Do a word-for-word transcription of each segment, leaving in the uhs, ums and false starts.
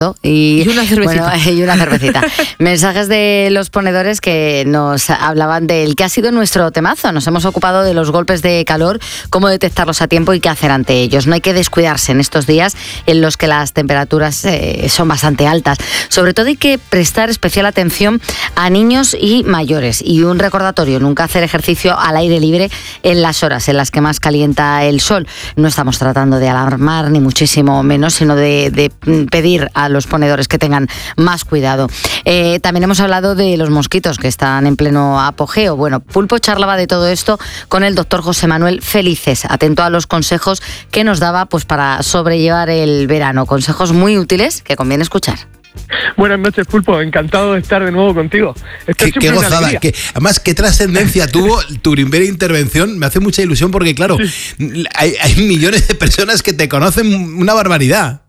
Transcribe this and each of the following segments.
Y, y una cervecita. Bueno, y una cervecita. Mensajes de los ponedores que nos hablaban del que ha sido nuestro temazo. Nos hemos ocupado de los golpes de calor, cómo detectarlos a tiempo y qué hacer ante ellos. No hay que descuidarse en estos días en los que las temperaturas eh, son bastante altas. Sobre todo hay que prestar especial atención a niños y mayores. Y un recordatorio, nunca hacer ejercicio al aire libre en las horas en las que más calienta el sol. No estamos tratando de alarmar, ni muchísimo menos, sino de, de pedir a los ponedores que tengan más cuidado. Eh, también hemos hablado de los mosquitos que están en pleno apogeo. Bueno, Pulpo charlaba de todo esto con el doctor José Manuel Felices, atento a los consejos que nos daba pues para sobrellevar el verano. Consejos muy útiles que conviene escuchar. Buenas noches, Pulpo. Encantado de estar de nuevo contigo. Qué, qué gozada. Que, además, qué trascendencia tuvo tu primera intervención. Me hace mucha ilusión porque, claro, sí. hay, hay millones de personas que te conocen, una barbaridad.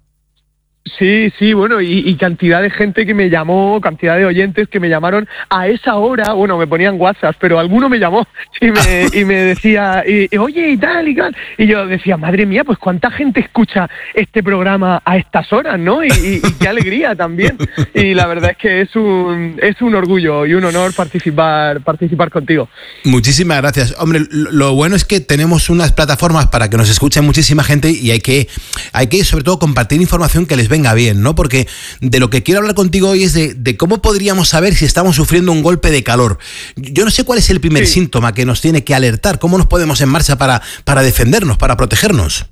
Sí, sí, bueno, y, y cantidad de gente que me llamó, cantidad de oyentes que me llamaron a esa hora, bueno, me ponían WhatsApp, pero alguno me llamó y me, y me decía, y, y, oye, y tal, y tal, y yo decía, madre mía, pues cuánta gente escucha este programa a estas horas, ¿no? Y, y, y qué alegría también, y la verdad es que es un, es un orgullo y un honor participar, participar contigo. Muchísimas gracias. Hombre, lo bueno es que tenemos unas plataformas para que nos escuche muchísima gente y hay que, hay que sobre todo compartir información que les venga bien, ¿no? Porque de lo que quiero hablar contigo hoy es de, de cómo podríamos saber si estamos sufriendo un golpe de calor. Yo no sé cuál es el primer sí. síntoma que nos tiene que alertar, cómo nos podemos en marcha para, para defendernos, para protegernos.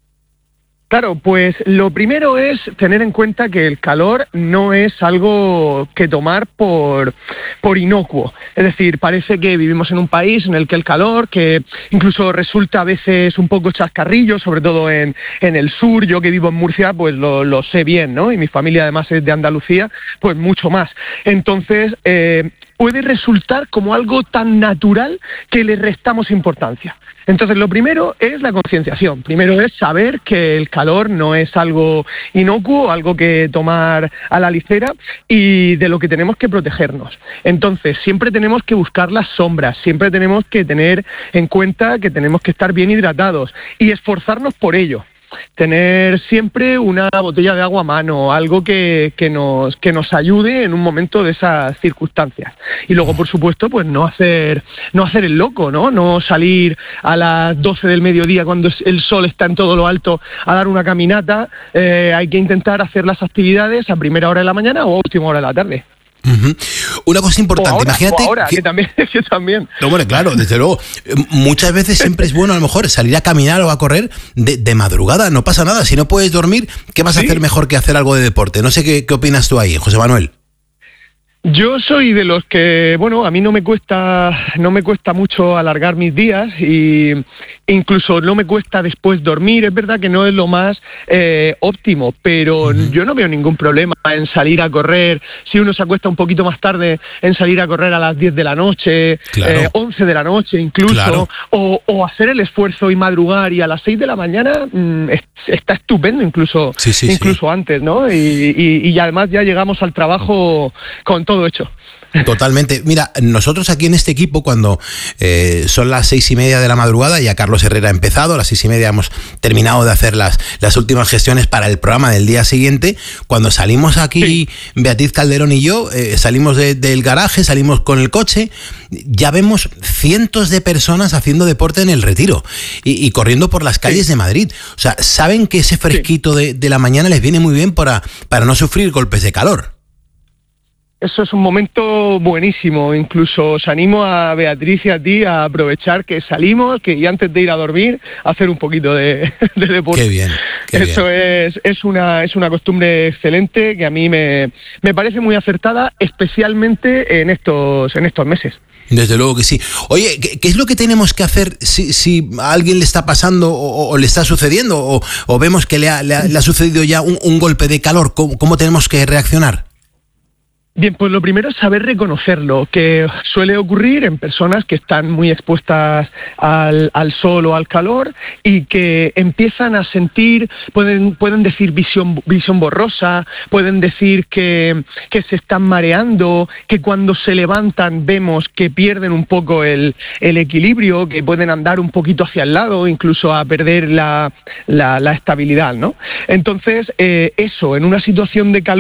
Claro, pues lo primero es tener en cuenta que el calor no es algo que tomar por, por inocuo. Es decir, parece que vivimos en un país en el que el calor, que incluso resulta a veces un poco chascarrillo, sobre todo en, en el sur. Yo que vivo en Murcia, pues lo, lo sé bien, ¿no? Y mi familia además es de Andalucía, pues mucho más. Entonces, eh, puede resultar como algo tan natural que le restamos importancia. Entonces, lo primero es la concienciación. Primero es saber que el calor no es algo inocuo, algo que tomar a la ligera y de lo que tenemos que protegernos. Entonces, siempre tenemos que buscar las sombras, siempre tenemos que tener en cuenta que tenemos que estar bien hidratados y esforzarnos por ello. Tener siempre una botella de agua a mano, algo que, que nos que nos ayude en un momento de esas circunstancias. Y luego, por supuesto, pues no hacer no hacer el loco, ¿no? No salir a las doce del mediodía cuando el sol está en todo lo alto a dar una caminata. Eh, hay que intentar hacer las actividades a primera hora de la mañana o a última hora de la tarde. Uh-huh. Una cosa importante, ahora, imagínate ahora, que... que también, que también. No, bueno, claro, desde luego, muchas veces siempre es bueno a lo mejor salir a caminar o a correr de, de madrugada, no pasa nada, si no puedes dormir, ¿qué vas ¿Sí? a hacer mejor que hacer algo de deporte? No sé qué, qué opinas tú ahí, José Manuel. Yo soy de los que, bueno, a mí no me cuesta, no me cuesta mucho alargar mis días y incluso no me cuesta después dormir. Es verdad que no es lo más eh, óptimo, pero uh-huh. yo no veo ningún problema en salir a correr. Si uno se acuesta un poquito más tarde, en salir a correr a las diez de la noche, claro. eh, once de la noche incluso, claro. o, o hacer el esfuerzo y madrugar y a las seis de la mañana mmm, es, está estupendo incluso, sí, sí, incluso sí. antes, ¿no? Y, y, y además ya llegamos al trabajo con todo hecho. Totalmente. Mira, nosotros aquí en este equipo, cuando eh, son las seis y media de la madrugada, ya Carlos Herrera ha empezado, a las seis y media hemos terminado de hacer las, las últimas gestiones para el programa del día siguiente. Cuando salimos aquí, sí. Beatriz Calderón y yo, eh, salimos de, del garaje, salimos con el coche, ya vemos cientos de personas haciendo deporte en el Retiro y, y corriendo por las calles sí. de Madrid. O sea, saben que ese fresquito sí. de, de la mañana les viene muy bien para, para no sufrir golpes de calor. Eso es un momento buenísimo, incluso os animo a Beatriz y a ti a aprovechar que salimos, que y antes de ir a dormir, hacer un poquito de, de deporte. Qué bien, qué Eso bien. es, es una es una costumbre excelente que a mí me, me parece muy acertada, especialmente en estos, en estos meses. Desde luego que sí. Oye, ¿qué, qué es lo que tenemos que hacer si, si a alguien le está pasando o, o le está sucediendo o, o vemos que le ha, le ha, le ha sucedido ya un, un golpe de calor? ¿Cómo, cómo tenemos que reaccionar? Bien, pues lo primero es saber reconocerlo, que suele ocurrir en personas que están muy expuestas al, al sol o al calor y que empiezan a sentir, pueden, pueden decir visión, visión borrosa, pueden decir que, que se están mareando, que cuando se levantan vemos que pierden un poco el, el equilibrio, que pueden andar un poquito hacia el lado, incluso a perder la, la, la estabilidad, ¿no? Entonces, eh, eso, en una situación de calor,